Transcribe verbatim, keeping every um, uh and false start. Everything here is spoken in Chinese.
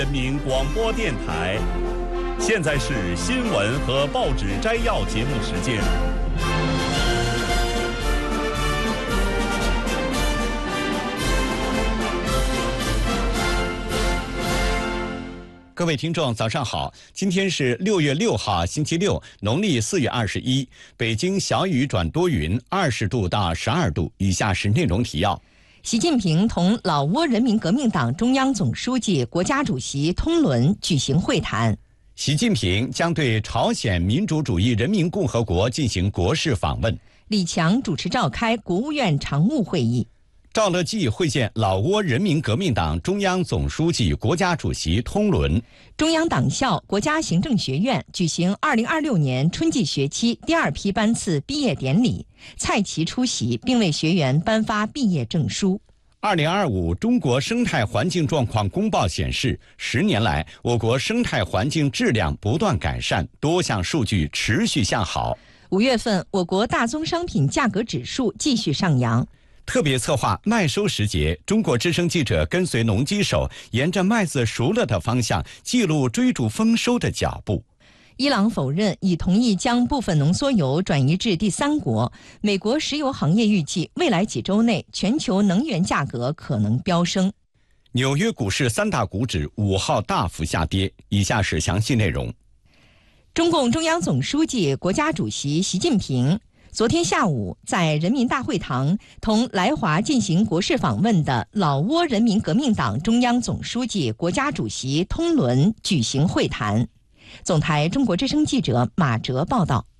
人民广播电台，现在是新闻和报纸摘要节目时间。 各位听众，早上好！今天是六月六号，星期六，农历四月二十一。北京小雨转多云，二十度到十二度。以下是内容提要： 习近平同老挝人民革命党中央总书记、国家主席通伦举行会谈。 习近平将对朝鲜民主主义人民共和国进行国事访问。 李强主持召开国务院常务会议。 赵乐际会见老挝人民革命党中央总书记、国家主席通伦。 中央党校国家行政学院举行二零二六年春季学期第二批班次毕业典礼，蔡奇出席并为学员颁发毕业证书。 二零二五中国生态环境状况公报显示，十年来我国生态环境质量不断改善，多项数据持续向好。 五月份，我国大宗商品价格指数继续上扬。 特别策划麦收时节，中国之声记者跟随农机手，沿着麦子熟了的方向，记录追逐丰收的脚步。 伊朗否认已同意将部分浓缩铀转移至第三国。美国石油行业预计，未来几周内全球能源价格可能飙升。 纽约股市三大股指五号大幅下跌。以下是详细内容。 中共中央总书记、国家主席习近平昨天下午在人民大会堂同来华进行国事访问的老挝人民革命党中央总书记、国家主席通伦举行会谈。总台中国之声记者马哲报道。